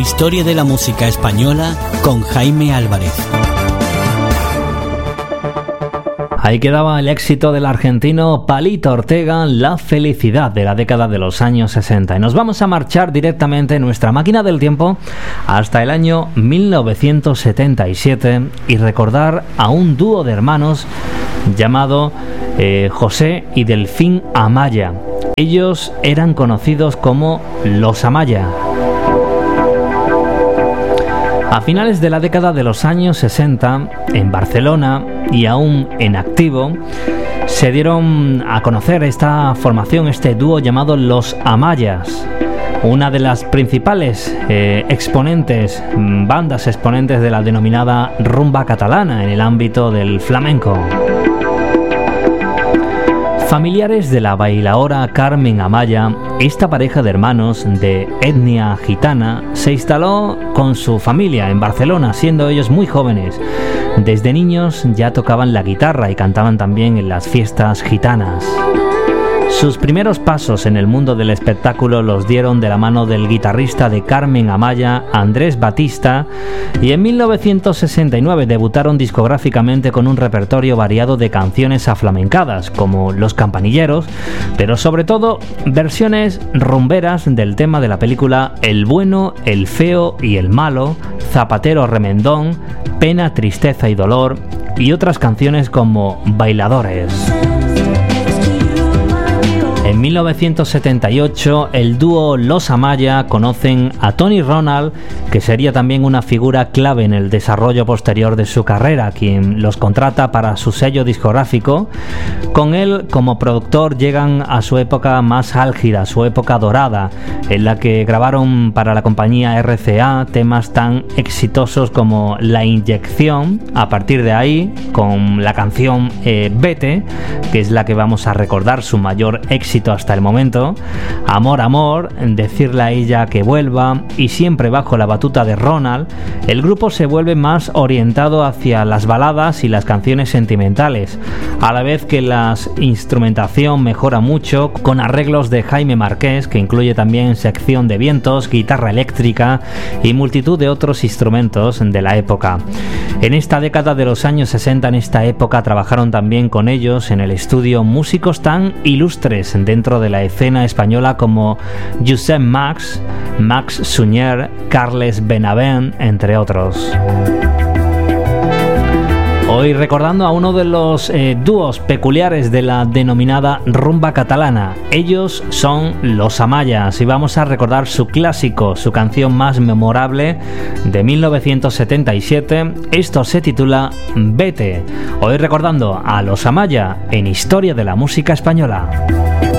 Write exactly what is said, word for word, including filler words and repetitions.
Historia de la música española con Jaime Álvarez. Ahí quedaba el éxito del argentino Palito Ortega, La felicidad, de la década de los años sesenta. Y nos vamos a marchar directamente en nuestra máquina del tiempo hasta el año mil novecientos setenta y siete y recordar a un dúo de hermanos llamado eh, José y Delfín Amaya. Ellos eran conocidos como Los Amaya. A finales de la década de los años sesenta, en Barcelona y aún en activo, se dieron a conocer esta formación, este dúo llamado Los Amayas, una de las principales eh, exponentes, bandas exponentes de la denominada rumba catalana en el ámbito del flamenco. Familiares de la bailaora Carmen Amaya, esta pareja de hermanos de etnia gitana se instaló con su familia en Barcelona, siendo ellos muy jóvenes. Desde niños ya tocaban la guitarra y cantaban también en las fiestas gitanas. Sus primeros pasos en el mundo del espectáculo los dieron de la mano del guitarrista de Carmen Amaya, Andrés Batista, y en mil novecientos sesenta y nueve debutaron discográficamente con un repertorio variado de canciones aflamencadas, como Los Campanilleros, pero sobre todo versiones rumberas del tema de la película El bueno, el feo y el malo, Zapatero Remendón, Pena, tristeza y dolor, y otras canciones como Bailadores. En mil novecientos setenta y ocho, el dúo Los Amaya conocen a Tony Ronald, que sería también una figura clave en el desarrollo posterior de su carrera, quien los contrata para su sello discográfico. Con él como productor llegan a su época más álgida, su época dorada, en la que grabaron para la compañía R C A temas tan exitosos como La Inyección. A partir de ahí, con la canción eh, Vete, que es la que vamos a recordar, su mayor éxito hasta el momento, Amor, Amor, Decirle a ella que vuelva, y siempre bajo la batuta de Ronald, el grupo se vuelve más orientado hacia las baladas y las canciones sentimentales, a la vez que la instrumentación mejora mucho con arreglos de Jaime Marqués, que incluye también sección de vientos, guitarra eléctrica y multitud de otros instrumentos de la época. En esta década de los años sesenta, en esta época, trabajaron también con ellos en el estudio músicos tan ilustres dentro de la escena española como Josep Max, Max Sunyer, Carles Benavent, entre otros. Hoy recordando a uno de los eh, dúos peculiares de la denominada rumba catalana. Ellos son Los Amayas y vamos a recordar su clásico, su canción más memorable de mil novecientos setenta y siete. Esto se titula Vete. Hoy recordando a Los Amaya en Historia de la Música Española.